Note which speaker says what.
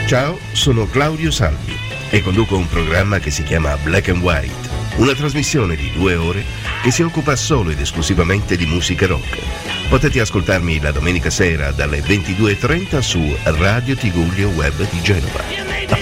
Speaker 1: Ciao, sono Claudio Salvi e conduco un programma che si chiama Black and White, una trasmissione di 2 ore che si occupa solo ed esclusivamente di musica rock. Potete ascoltarmi la domenica sera dalle 22:30 su Radio Tigullio Web di Genova.